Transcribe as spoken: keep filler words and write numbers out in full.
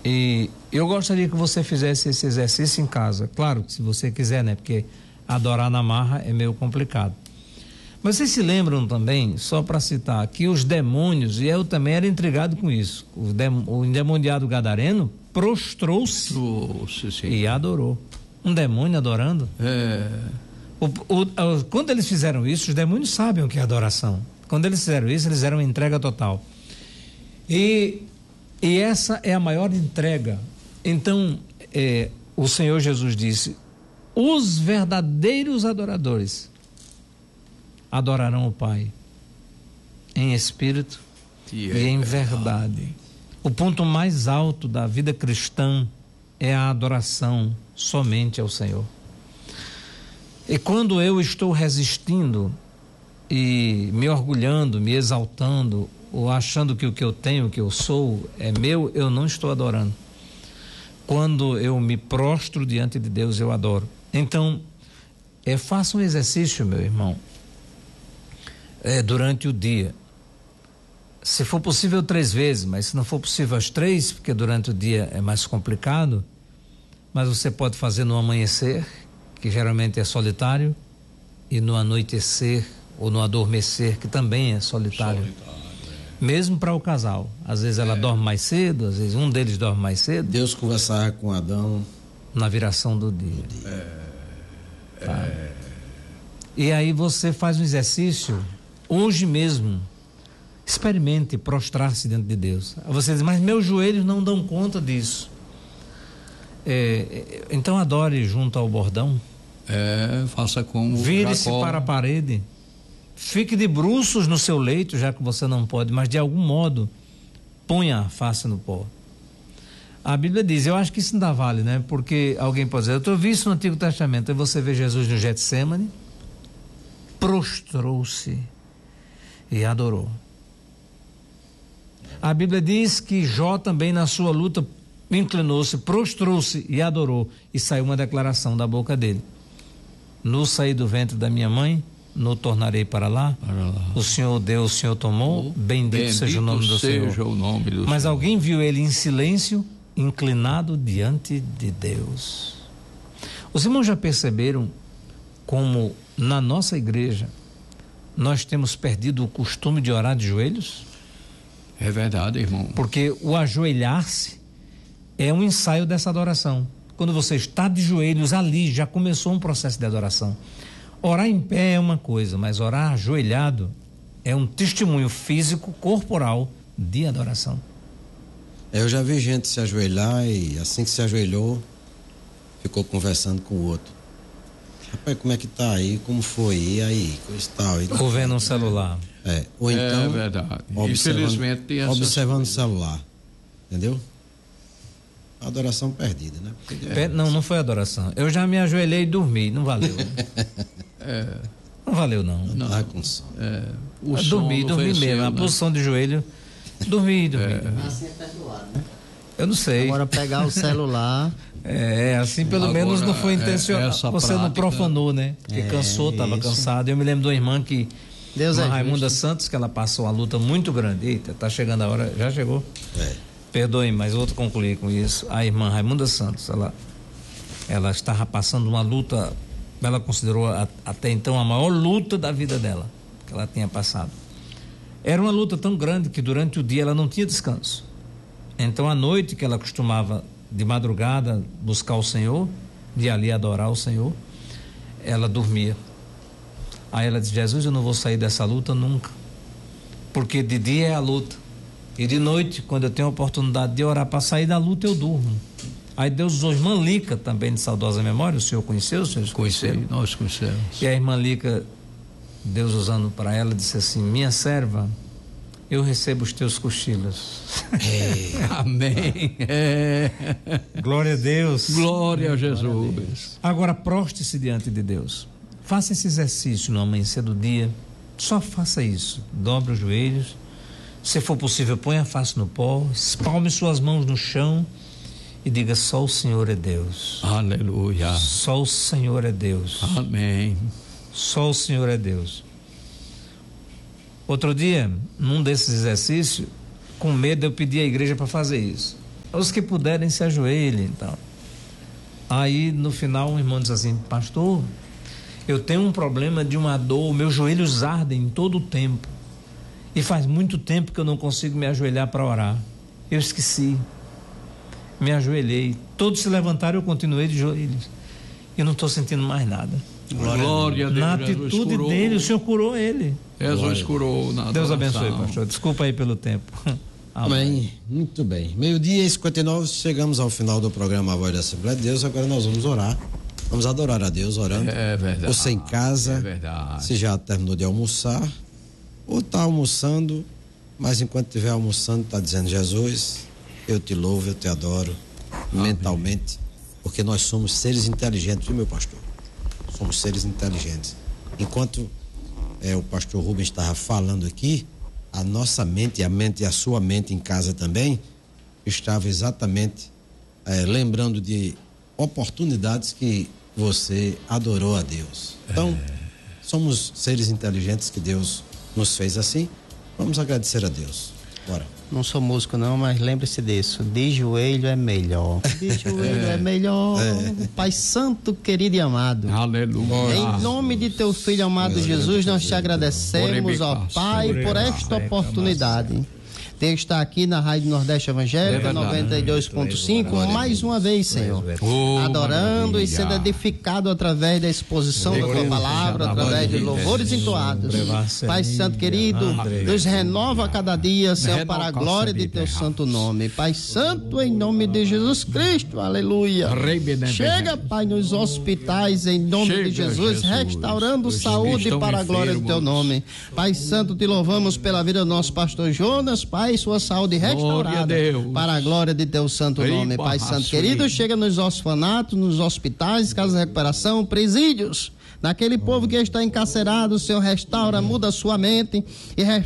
E eu gostaria que você fizesse esse exercício em casa. Claro, se você quiser, né? Porque adorar na marra é meio complicado. Mas vocês se lembram também, só para citar, que os demônios, e eu também era intrigado com isso, o, dem, o endemoniado gadareno prostrou-se e adorou. Um demônio adorando? É. O, o, o, quando eles fizeram isso, os demônios sabem o que é adoração. Quando eles fizeram isso, eles fizeram uma entrega total. E, e essa é a maior entrega. Então, é, o Senhor Jesus disse: os verdadeiros adoradores adorarão o Pai em espírito e, é e em verdade. verdade. O ponto mais alto da vida cristã é a adoração somente ao Senhor. E quando eu estou resistindo e me orgulhando, me exaltando, ou achando que o que eu tenho, o que eu sou é meu, eu não estou adorando. Quando eu me prostro diante de Deus, eu adoro. Então, é, faça um exercício, meu irmão, é, durante o dia. Se for possível, três vezes, mas se não for possível as três, porque durante o dia é mais complicado, mas você pode fazer no amanhecer, que geralmente é solitário, e no anoitecer ou no adormecer, que também é solitário. solitário é. Mesmo para o casal. Às vezes ela é. dorme mais cedo, às vezes um deles dorme mais cedo. Deus conversar com Adão na viração do dia. É. Tá? É. E aí você faz um exercício hoje mesmo. Experimente prostrar-se diante de Deus. Você diz, mas meus joelhos não dão conta disso. É, então adore junto ao bordão. É, faça como vire-se para a parede. Fique de bruços no seu leito, já que você não pode, mas de algum modo ponha a face no pó. A Bíblia diz, eu acho que isso não dá vale, né? Porque alguém pode dizer, eu estou visto no Antigo Testamento, aí você vê Jesus no Getsêmani, prostrou-se e adorou. A Bíblia diz que Jó também na sua luta inclinou-se, prostrou-se e adorou, e saiu uma declaração da boca dele: no saí do ventre da minha mãe, no tornarei para lá, para lá. O Senhor deu, o Senhor tomou, bendito, bendito seja o nome do seja Senhor. O nome do Mas Senhor. Alguém viu ele em silêncio, inclinado diante de Deus. Os irmãos já perceberam como na nossa igreja nós temos perdido o costume de orar de joelhos? É verdade, irmão. Porque o ajoelhar-se é um ensaio dessa adoração. Quando você está de joelhos ali, já começou um processo de adoração. Orar em pé é uma coisa, mas orar ajoelhado é um testemunho físico, corporal de adoração. Eu já vi gente se ajoelhar e assim que se ajoelhou, ficou conversando com o outro. Rapaz, como é que tá aí? Como foi? E aí? Coisa tal. E Ou vendo um celular. É, ou então. É verdade. Observando, Infelizmente tem essas observando o coisas. celular. Entendeu? Adoração perdida, né? Porque, é, não, não foi adoração. Eu já me ajoelhei e dormi, não valeu. Né? é, não valeu, não. Não tá com sono. É, o dormi, dormi venceu, mesmo. né? A posição de joelho. Dormi, dormi. É. dormi. Assim é perdoado, né? Eu não sei. Agora pegar o celular. É, assim pelo Agora, menos não foi é, intencional. essa Você prática, não profanou, né? Porque é, cansou, estava cansado. Eu me lembro de uma irmã que. Deus uma é Raimunda justo. Santos, que ela passou uma luta muito grande. Eita, tá chegando a hora. Já chegou? É. Perdoe, mas eu vou concluir com isso. A irmã Raimunda Santos, ela, ela estava passando uma luta, ela considerou a, até então a maior luta da vida dela, que ela tinha passado. Era uma luta tão grande que durante o dia ela não tinha descanso. Então, à noite, que ela costumava, de madrugada, buscar o Senhor, de ali adorar o Senhor, ela dormia. Aí ela disse, Jesus, eu não vou sair dessa luta nunca, porque de dia é a luta, e de noite, quando eu tenho a oportunidade de orar para sair da luta, eu durmo. Aí Deus usou a irmã Lica, também de saudosa memória, o senhor conheceu? O senhor conheceu? Nós conhecemos. E a irmã Lica, Deus usando para ela, disse assim, minha serva, eu recebo os teus cochilos. É. Amém. É. Glória a Deus. Glória a Jesus. Glória a Deus. Agora proste-se diante de Deus. Faça esse exercício no amanhecer do dia. Só faça isso. Dobre os joelhos. Se for possível, ponha a face no pó. Espalme suas mãos no chão e diga: só o Senhor é Deus. Aleluia. Só o Senhor é Deus. Amém. Só o Senhor é Deus. Outro dia, num desses exercícios, com medo, eu pedi à igreja para fazer isso. Os que puderem se ajoelhem, então. Aí no final um irmão diz assim: pastor, eu tenho um problema de uma dor, meus joelhos ardem todo o tempo e faz muito tempo que eu não consigo me ajoelhar para orar. Eu esqueci, me ajoelhei, todos se levantaram, eu continuei de joelhos, eu não estou sentindo mais nada. Glória, Glória a Deus. Na Jesus atitude curou. dele, o Senhor curou ele. Jesus Glória. curou na Deus adoração. abençoe, pastor, desculpa aí pelo tempo. Amém. Muito bem. Meio-dia e cinquenta e nove, chegamos ao final do programa A Voz da Assembleia de Deus. Agora nós vamos orar. Vamos adorar a Deus orando. É verdade. Você em casa, É verdade. se já terminou de almoçar, ou está almoçando, mas enquanto estiver almoçando, está dizendo: Jesus, eu te louvo, eu te adoro, Amém. Mentalmente, porque nós somos seres inteligentes, viu, meu pastor? Somos seres inteligentes. Enquanto é, o pastor Rubens estava falando aqui, a nossa mente, a mente e a sua mente em casa também estava exatamente é, lembrando de oportunidades que você adorou a Deus. Então, é. somos seres inteligentes que Deus nos fez assim. Vamos agradecer a Deus. Bora. Não sou músico não, mas lembre-se disso, de joelho é melhor. De joelho é, é melhor. É. Pai Santo, querido e amado. Aleluia. Em nome de teu Filho amado Jesus, nós te agradecemos, ó Pai, por esta oportunidade. Deus está aqui na Rádio Nordeste Evangélica, é noventa e dois ponto cinco, mais uma vez, Senhor, oh, adorando e sendo edificado através da exposição da tua palavra, através de louvores entoados. Pai Santo querido, nos renova a cada dia, Senhor, para a glória de teu santo nome. Pai Santo, em nome de Jesus Cristo, aleluia. Chega, Pai, nos hospitais, em nome de Jesus, restaurando saúde para a glória do teu nome. Pai Santo, te louvamos pela vida do nosso pastor Jonas, Pai, sua saúde restaurada para a glória de teu santo nome. Pai Santo querido, chega nos orfanatos, nos hospitais, casas de recuperação, presídios, naquele povo que está encarcerado, Senhor, restaura, muda a sua mente e restaura